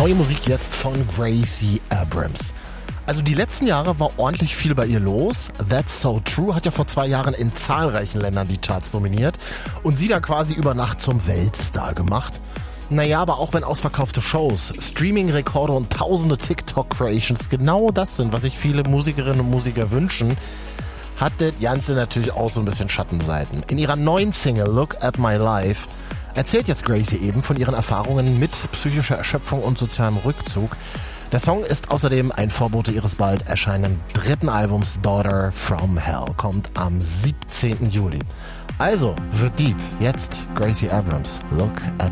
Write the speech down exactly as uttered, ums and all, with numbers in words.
Neue Musik jetzt von Gracie Abrams. Also die letzten Jahre war ordentlich viel bei ihr los. That's So True hat ja vor zwei Jahren in zahlreichen Ländern die Charts nominiert und sie dann quasi über Nacht zum Weltstar gemacht. Naja, aber auch wenn ausverkaufte Shows, Streaming-Rekorde und tausende TikTok-Creations genau das sind, was sich viele Musikerinnen und Musiker wünschen, hat das Ganze natürlich auch so ein bisschen Schattenseiten. In ihrer neuen Single Look at My Life erzählt jetzt Gracie eben von ihren Erfahrungen mit psychischer Erschöpfung und sozialem Rückzug. Der Song ist außerdem ein Vorbote ihres bald erscheinenden dritten Albums Daughter from Hell, kommt am siebzehnten Juli. Also, wird deep. Jetzt Gracie Abrams, Look at